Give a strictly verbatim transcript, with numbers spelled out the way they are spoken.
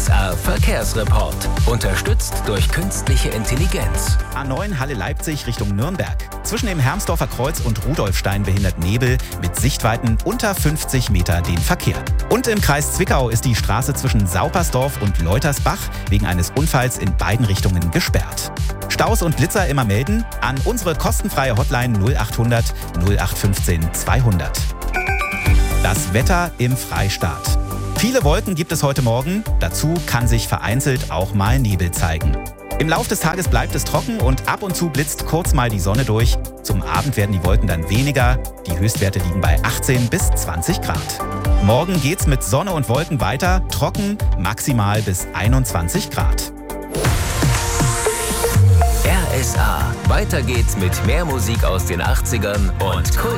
S R Verkehrsreport. Unterstützt durch künstliche Intelligenz. A neun Halle Leipzig Richtung Nürnberg. Zwischen dem Hermsdorfer Kreuz und Rudolfstein behindert Nebel mit Sichtweiten unter fünfzig Meter den Verkehr. Und im Kreis Zwickau ist die Straße zwischen Saupersdorf und Leutersbach wegen eines Unfalls in beiden Richtungen gesperrt. Staus und Blitzer immer melden an unsere kostenfreie Hotline null achthundert null acht fünfzehn zweihundert. Das Wetter im Freistaat. Viele Wolken gibt es heute Morgen. Dazu kann sich vereinzelt auch mal Nebel zeigen. Im Lauf des Tages bleibt es trocken und ab und zu blitzt kurz mal die Sonne durch. Zum Abend werden die Wolken dann weniger. Die Höchstwerte liegen bei achtzehn bis zwanzig Grad. Morgen geht's mit Sonne und Wolken weiter, trocken, maximal bis einundzwanzig Grad. R S A. Weiter geht's mit mehr Musik aus den achtzigern und Kult.